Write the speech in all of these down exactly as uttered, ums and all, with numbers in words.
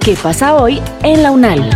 ¿Qué pasa hoy en la UNAL?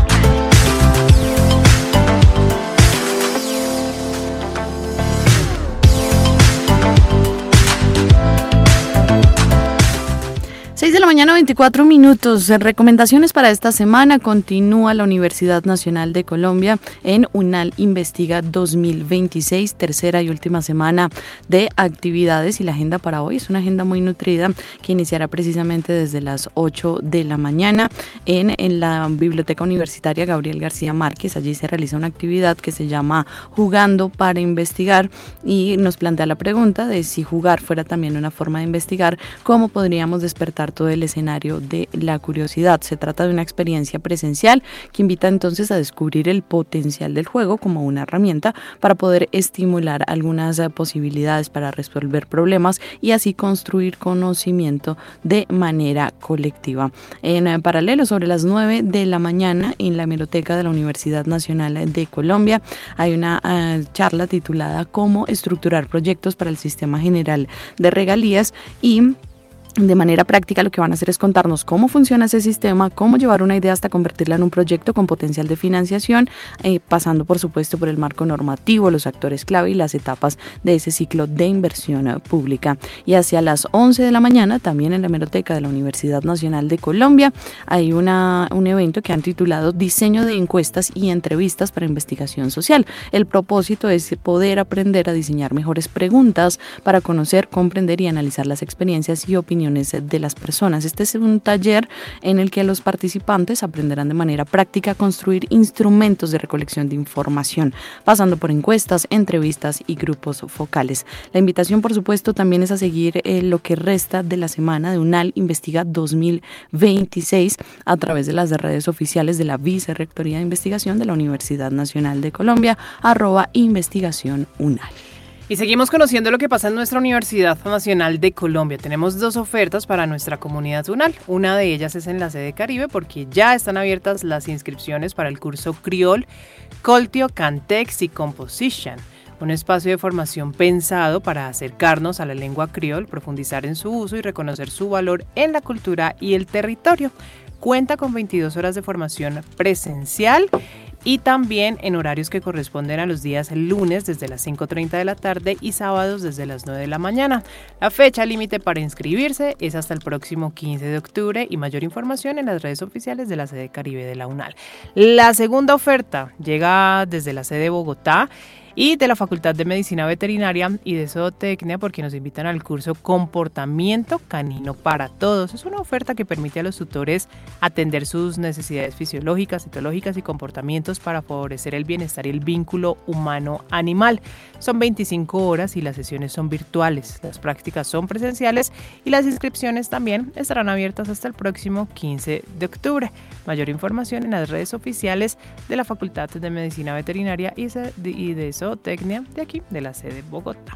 seis de la mañana, veinticuatro minutos. Recomendaciones para esta semana. Continúa la Universidad Nacional de Colombia en UNAL Investiga dos mil veintiséis, tercera y última semana de actividades, y la agenda para hoy es una agenda muy nutrida que iniciará precisamente desde las ocho de la mañana en, en la Biblioteca Universitaria Gabriel García Márquez. Allí se realiza una actividad que se llama Jugando para Investigar y nos plantea la pregunta de si jugar fuera también una forma de investigar, ¿cómo podríamos despertar todo el escenario de la curiosidad? Se trata de una experiencia presencial que invita entonces a descubrir el potencial del juego como una herramienta para poder estimular algunas uh, posibilidades para resolver problemas y así construir conocimiento de manera colectiva. En uh, paralelo, sobre las nueve de la mañana, en la Hemeroteca de la Universidad Nacional de Colombia hay una uh, charla titulada Cómo estructurar proyectos para el Sistema General de Regalías, y de manera práctica lo que van a hacer es contarnos cómo funciona ese sistema, cómo llevar una idea hasta convertirla en un proyecto con potencial de financiación, eh, pasando por supuesto por el marco normativo, los actores clave y las etapas de ese ciclo de inversión uh, pública. Y hacia las once de la mañana, también en la Hemeroteca de la Universidad Nacional de Colombia, hay una, un evento que han titulado Diseño de encuestas y entrevistas para investigación social. El propósito es poder aprender a diseñar mejores preguntas para conocer, comprender y analizar las experiencias y opiniones de las personas. Este es un taller en el que los participantes aprenderán de manera práctica a construir instrumentos de recolección de información, pasando por encuestas, entrevistas y grupos focales. La invitación, por supuesto, también es a seguir eh, lo que resta de la semana de UNAL Investiga dos mil veintiséis a través de las redes oficiales de la Vicerrectoría de Investigación de la Universidad Nacional de Colombia, arroba investigación UNAL. Y seguimos conociendo lo que pasa en nuestra Universidad Nacional de Colombia. Tenemos dos ofertas para nuestra comunidad UNAL. Una de ellas es en la sede Caribe, porque ya están abiertas las inscripciones para el curso Criol, Coltio, Cantex y Composition. Un espacio de formación pensado para acercarnos a la lengua criol, profundizar en su uso y reconocer su valor en la cultura y el territorio. Cuenta con veintidós horas de formación presencial y también en horarios que corresponden a los días lunes desde las cinco y media de la tarde y sábados desde las nueve de la mañana. La fecha límite para inscribirse es hasta el próximo quince de octubre y mayor información en las redes oficiales de la sede Caribe de la UNAL. La segunda oferta llega desde la sede Bogotá y de la Facultad de Medicina Veterinaria y de Zootecnia, porque nos invitan al curso Comportamiento Canino para Todos. Es una oferta que permite a los tutores atender sus necesidades fisiológicas, etológicas y comportamientos para favorecer el bienestar y el vínculo humano-animal. Son veinticinco horas y las sesiones son virtuales. Las prácticas son presenciales y las inscripciones también estarán abiertas hasta el próximo quince de octubre. Mayor información en las redes oficiales de la Facultad de Medicina Veterinaria y de Zootecnia de aquí, de la sede Bogotá.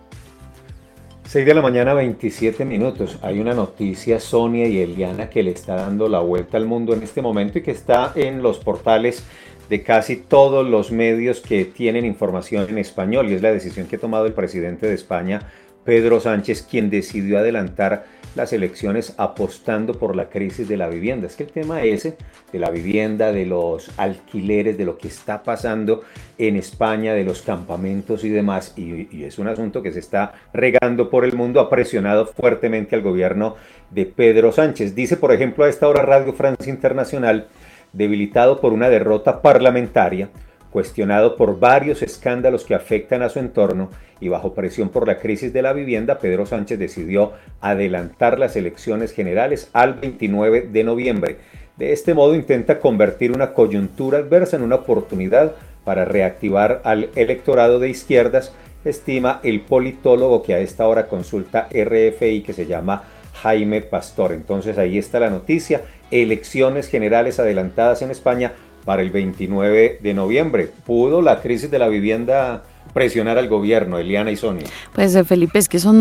seis de la mañana, veintisiete minutos. Hay una noticia, Sonia y Eliana, que le está dando la vuelta al mundo en este momento y que está en los portales de casi todos los medios que tienen información en español, y es la decisión que ha tomado el presidente de España, Pedro Sánchez, quien decidió adelantar las elecciones apostando por la crisis de la vivienda. Es que el tema ese de la vivienda, de los alquileres, de lo que está pasando en España, de los campamentos y demás, y, y es un asunto que se está regando por el mundo, ha presionado fuertemente al gobierno de Pedro Sánchez. Dice, por ejemplo, a esta hora Radio Francia Internacional, debilitado por una derrota parlamentaria, cuestionado por varios escándalos que afectan a su entorno y bajo presión por la crisis de la vivienda, Pedro Sánchez decidió adelantar las elecciones generales al veintinueve de noviembre. De este modo intenta convertir una coyuntura adversa en una oportunidad para reactivar al electorado de izquierdas, estima el politólogo que a esta hora consulta R F I, que se llama Jaime Pastor. Entonces ahí está la noticia, elecciones generales adelantadas en España para el veintinueve de noviembre. ¿Pudo la crisis de la vivienda presionar al gobierno, Eliana y Sonia? Pues Felipe, es que son